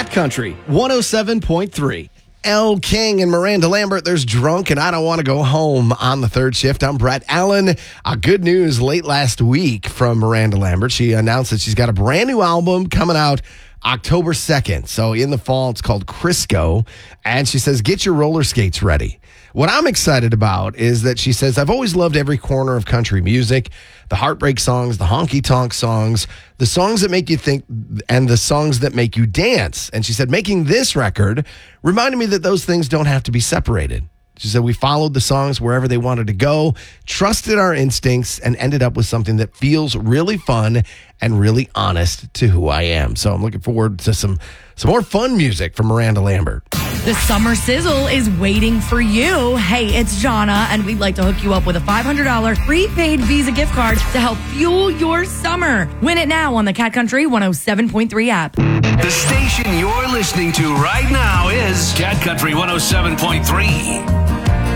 Cat Country 107.3. Elle King and Miranda Lambert, there's Drunk and I Don't Want to Go Home on the third shift. I'm Brett Allen. Good news late last week from Miranda Lambert. She announced that she's got a brand new album coming out October 2nd. So in the fall, it's called Crisco. And she says, get your roller skates ready. What I'm excited about is that she says, I've always loved every corner of country music, the heartbreak songs, the honky-tonk songs, the songs that make you think, and the songs that make you dance. And she said, making this record reminded me that those things don't have to be separated. She said, we followed the songs wherever they wanted to go, trusted our instincts, and ended up with something that feels really fun and really honest to who I am. So I'm looking forward to some more fun music from Miranda Lambert. The Summer Sizzle is waiting for you. Hey, it's Jonna, and we'd like to hook you up with a $500 prepaid Visa gift card to help fuel your summer. Win it now on the Cat Country 107.3 app. The station you're listening to right now is Cat Country 107.3.